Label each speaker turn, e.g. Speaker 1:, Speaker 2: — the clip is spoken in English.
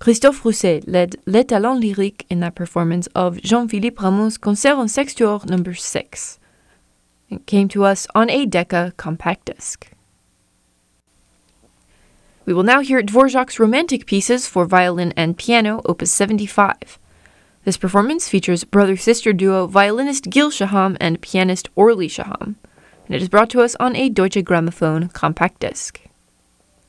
Speaker 1: Christophe Rousset led Les Talents Lyriques in that performance of Jean-Philippe Rameau's Concert en Sextuor No. 6. It came to us on a Decca compact disc. We will now hear Dvorak's Romantic Pieces for Violin and Piano, Opus 75. This performance features brother-sister duo violinist Gil Shaham and pianist Orly Shaham, and it is brought to us on a Deutsche Grammophon compact disc.